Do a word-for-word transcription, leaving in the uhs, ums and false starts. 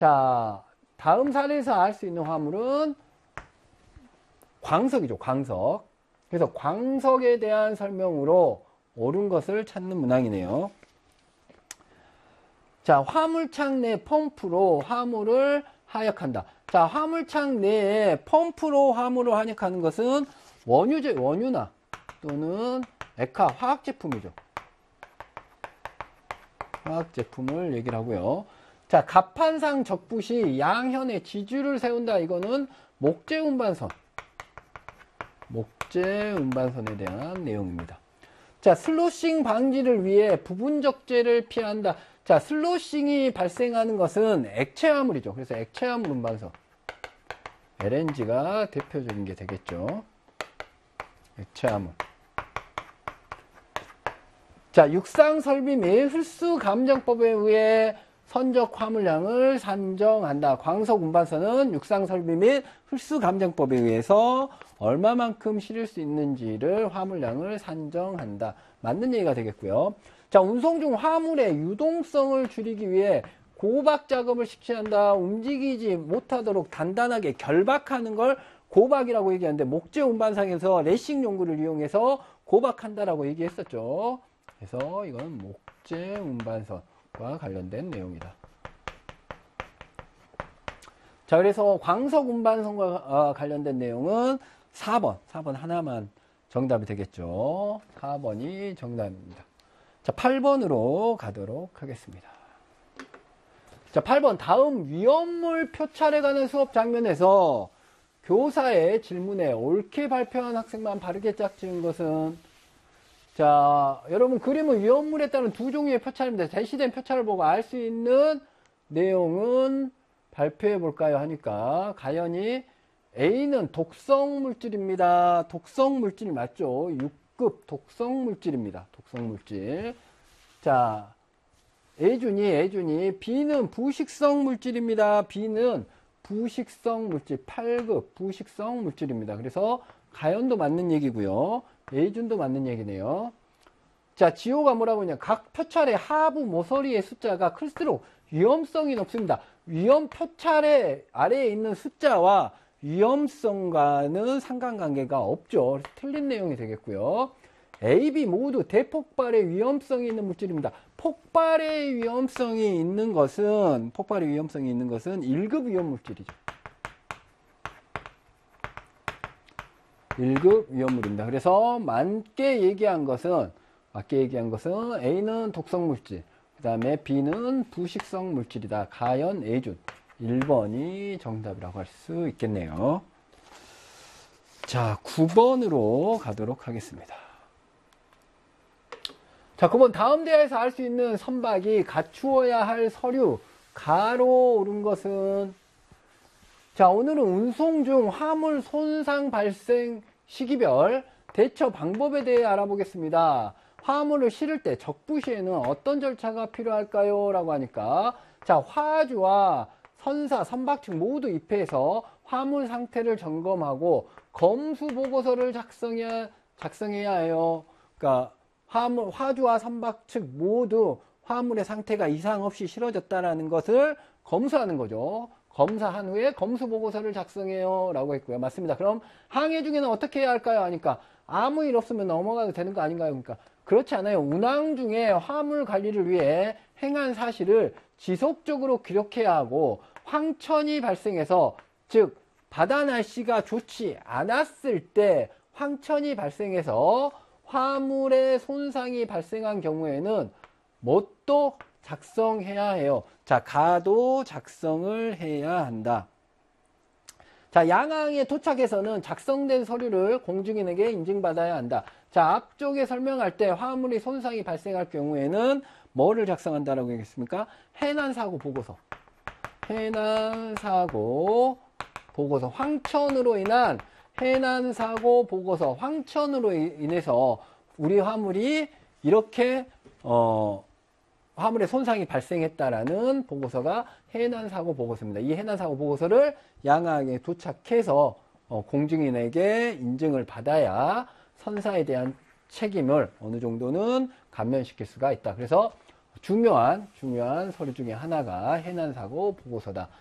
자, 다음 사례에서 알 수 있는 화물은 광석이죠. 광석. 그래서 광석에 대한 설명으로 옳은 것을 찾는 문항이네요. 자, 화물창 내 펌프로 화물을 하역한다. 자, 화물창 내에 펌프로 화물을 하역하는 것은 원유제, 원유나 또는 액화, 화학제품이죠. 화학제품을 얘기를 하고요. 자, 갑판상 적부 시 양현의 지주를 세운다. 이거는 목재 운반선. 목재 운반선에 대한 내용입니다. 자, 슬로싱 방지를 위해 부분적재를 피한다. 자, 슬로싱이 발생하는 것은 액체화물이죠. 그래서 액체화물 운반선. 엘엔지가 대표적인 게 되겠죠. 액체화물. 자, 육상설비 및 흡수감정법에 의해 선적 화물량을 산정한다. 광석 운반선은 육상설비 및 흡수감정법에 의해서 얼마만큼 실을 수 있는지를 화물량을 산정한다. 맞는 얘기가 되겠고요. 자, 운송 중 화물의 유동성을 줄이기 위해 고박 작업을 실시한다. 움직이지 못하도록 단단하게 결박하는 걸 고박이라고 얘기하는데 목재 운반상에서 레싱 용구를 이용해서 고박한다라고 얘기했었죠. 그래서 이건 목재 운반선과 관련된 내용이다. 자, 그래서 광석 운반선과 관련된 내용은 사 번, 사 번 하나만 정답이 되겠죠. 사 번이 정답입니다. 자, 팔 번으로 가도록 하겠습니다. 자, 팔 번 다음 위험물 표찰에 관한 수업 장면에서 교사의 질문에 옳게 발표한 학생만 바르게 짝지은 것은, 자, 여러분 그림은 위험물에 따른 두 종류의 표찰입니다. 제시된 표찰을 보고 알 수 있는 내용은 발표해 볼까요 하니까 가연이 A는 독성 물질입니다. 독성 물질 맞죠? 육 급 독성 물질입니다. 독성 물질. 자, A준이 A준이 B는 부식성 물질입니다. B는 부식성 물질 팔 급 부식성 물질입니다. 그래서 가연도 맞는 얘기고요. A준도 맞는 얘기네요. 자, 지호가 뭐라고 했냐. 각 표찰의 하부 모서리의 숫자가 클수록 위험성이 높습니다. 위험 표찰의 아래에 있는 숫자와 위험성과는 상관관계가 없죠. 그래서 틀린 내용이 되겠고요. A, B 모두 대폭발의 위험성이 있는 물질입니다. 폭발의 위험성이 있는 것은 폭발의 위험성이 있는 것은 일 급 위험 물질이죠. 일 급 위험물입니다. 그래서 맞게 얘기한 것은 맞게 얘기한 것은 A는 독성 물질, 그 다음에 B는 부식성 물질이다. 가연 A준 일 번이 정답이라고 할 수 있겠네요. 자, 구 번으로 가도록 하겠습니다. 자, 구 번 다음 대화에서 알 수 있는 선박이 갖추어야 할 서류 가로 옳은 것은, 자, 오늘은 운송 중 화물 손상 발생 시기별 대처 방법에 대해 알아보겠습니다. 화물을 실을 때 적부 시에는 어떤 절차가 필요할까요? 라고 하니까, 자, 화주와 선사, 선박 측 모두 입회해서 화물 상태를 점검하고 검수 보고서를 작성해야, 작성해야 해요. 그러니까 화물, 화주와 선박 측 모두 화물의 상태가 이상 없이 실어졌다는 것을 검수하는 거죠. 검사한 후에 검수 보고서를 작성해요. 라고 했고요. 맞습니다. 그럼 항해 중에는 어떻게 해야 할까요? 하니까 아무 일 없으면 넘어가도 되는 거 아닌가요? 그러니까 그렇지 않아요. 운항 중에 화물 관리를 위해 행한 사실을 지속적으로 기록해야 하고, 황천이 발생해서, 즉 바다 날씨가 좋지 않았을 때 황천이 발생해서 화물의 손상이 발생한 경우에는 뭣도 작성해야 해요. 자, 가도 작성을 해야 한다. 자, 양항에 도착해서는 작성된 서류를 공중인에게 인증받아야 한다. 자, 앞쪽에 설명할 때 화물이 손상이 발생할 경우에는 뭐를 작성한다라고 얘기했습니까? 해난사고 보고서. 해난사고 보고서. 황천으로 인한 해난사고 보고서. 황천으로 인해서 우리 화물이 이렇게 어 화물에 손상이 발생했다라는 보고서가 해난사고 보고서입니다. 이 해난사고 보고서를 양항에 도착해서 어, 공중인에게 인증을 받아야 선사에 대한 책임을 어느 정도는 감면시킬 수가 있다. 그래서 중요한 중요한 서류 중에 하나가 해난사고 보고서다.